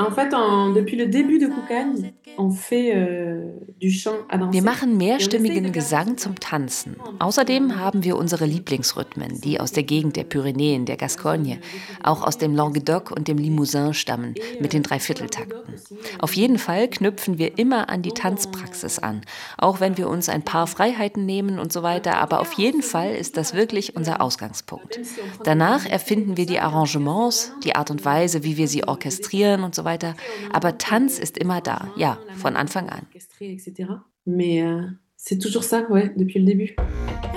En fait, depuis le début de Koukagne, on fait du chant à Wir danser machen et on essaye de mehrstimmigen garder ce Gesang lien. zum Tanzen. Parce que Außerdem haben wir unsere Lieblingsrhythmen, die aus der Gegend der Pyrenäen, der de la zone Gascogne, des auch aus Pyrénées, dem de Languedoc Gascogne und dem Limousin stammen, et mit den surtout Languedoc Dreivierteltakten. aussi, Auf jeden Limousin Fall aussi. knüpfen wir immer an die Donc Tanzpraxis on an, auch wenn wir alors on uns ein paar essaye Freiheiten nehmen und so weiter, en tout aber cas, auf on jeden se lie Fall ist toujours das à la pratique wirklich de la unser danse. Ausgangspunkt. Même si on prend des Danach exercices et erfinden tout wir die ça, mais en tout cas, c'est Arrangements, vraiment die Art und notre Weise, wie wir façon sie de départ. orchestrieren und so weiter, Après, on aber invente Tanz ist des immer da, ja, arrangements, la von manière dont Anfang on va an. orchestrer et cetera. Mais c'est toujours ça, ouais, depuis le début.